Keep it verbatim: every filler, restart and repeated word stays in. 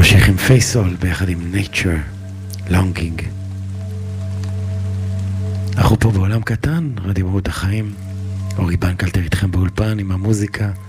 נמשיך עם פייסול ביחד עם Nature, Longing. אנחנו פה בעולם קטן, רדיו מהות החיים. אורי בנקלטר איתכם באולפן עם המוזיקה.